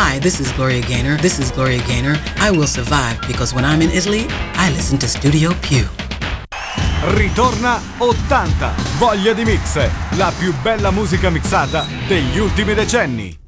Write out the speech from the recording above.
Hi, this is Gloria Gaynor. This is Gloria Gaynor. I will survive because when I'm in Italy, I listen to Studio Q. Ritorna 80, voglia di mix, la più bella musica mixata degli ultimi decenni.